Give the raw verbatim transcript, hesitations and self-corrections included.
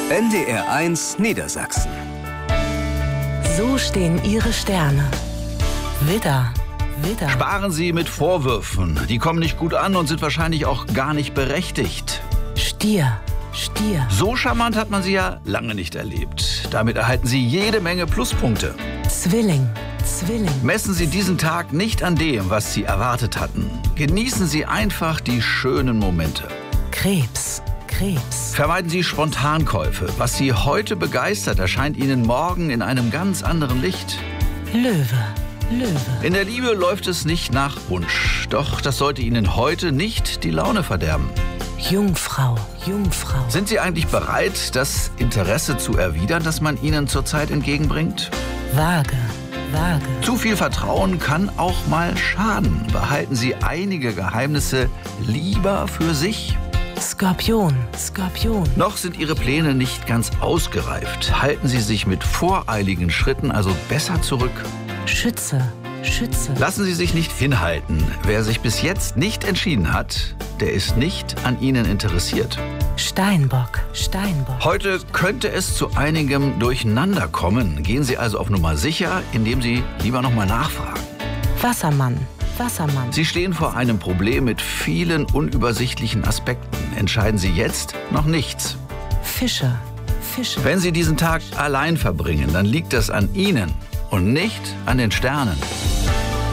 N D R eins Niedersachsen. So stehen Ihre Sterne. Widder, Widder. Sparen Sie mit Vorwürfen. Die kommen nicht gut an und sind wahrscheinlich auch gar nicht berechtigt. Stier, Stier. So charmant hat man Sie ja lange nicht erlebt. Damit erhalten Sie jede Menge Pluspunkte. Zwilling, Zwilling. Messen Sie diesen Tag nicht an dem, was Sie erwartet hatten. Genießen Sie einfach die schönen Momente. Krebs, Krebs. Vermeiden Sie Spontankäufe. Was Sie heute begeistert, erscheint Ihnen morgen in einem ganz anderen Licht. Löwe, Löwe. In der Liebe läuft es nicht nach Wunsch. Doch das sollte Ihnen heute nicht die Laune verderben. Jungfrau, Jungfrau. Sind Sie eigentlich bereit, das Interesse zu erwidern, das man Ihnen zurzeit entgegenbringt? Waage, Waage. Zu viel Vertrauen kann auch mal schaden. Behalten Sie einige Geheimnisse lieber für sich. Skorpion, Skorpion. Noch sind Ihre Pläne nicht ganz ausgereift. Halten Sie sich mit voreiligen Schritten also besser zurück. Schütze, Schütze. Lassen Sie sich nicht hinhalten. Wer sich bis jetzt nicht entschieden hat, der ist nicht an Ihnen interessiert. Steinbock, Steinbock. Heute könnte es zu einigem Durcheinander kommen. Gehen Sie also auf Nummer sicher, indem Sie lieber noch mal nachfragen. Wassermann, Wassermann. Sie stehen vor einem Problem mit vielen unübersichtlichen Aspekten. Entscheiden Sie jetzt noch nichts. Fische, Fische. Wenn Sie diesen Tag allein verbringen, dann liegt das an Ihnen und nicht an den Sternen.